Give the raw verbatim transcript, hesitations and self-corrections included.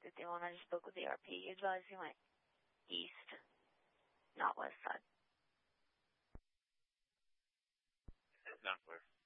with Dylan. I just spoke with the R P. He advised he went east, not west side. Not clear.